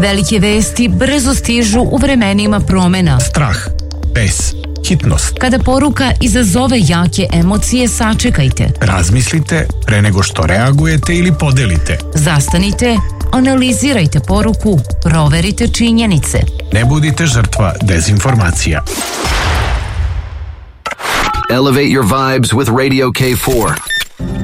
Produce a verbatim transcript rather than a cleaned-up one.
Velike vesti brzo stižu u vremenima promena. Strah, bes, hitnost. Kada poruka izazove jake emocije, sačekajte. Razmislite pre nego što reagujete ili podelite. Zastanite, analizirajte poruku, proverite činjenice. Ne budite žrtva dezinformacija. Elevate your vibes with Radio K four.